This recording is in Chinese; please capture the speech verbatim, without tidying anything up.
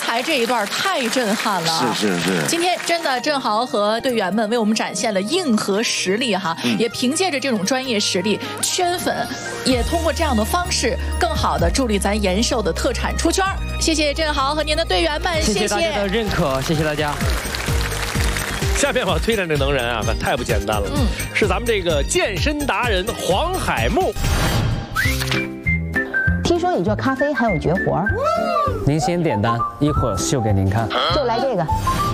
台这一段太震撼了， 是是是。 今天真的郑豪和队员们为我们展现了硬核实力哈，嗯、也凭借着这种专业实力圈粉，也通过这样的方式更好的助力咱延寿的特产出圈。谢谢郑豪和您的队员们， 谢谢大家的认可，谢谢大家。 下面我推荐这能人啊，可太不简单了，嗯，是咱们这个健身达人黄海木。 听说你做咖啡还有绝活， 您先点单，一会儿秀给您看。 就来这个。